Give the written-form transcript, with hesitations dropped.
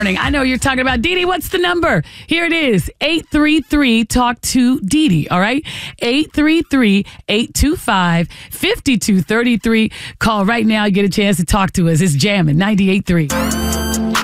I know you're talking about Dee Dee. What's the number? Here it is. 833-TALK-TO-DEDE. All right? 833-825-5233. Call right now. You get a chance to talk to us. It's Jammin' 98.3.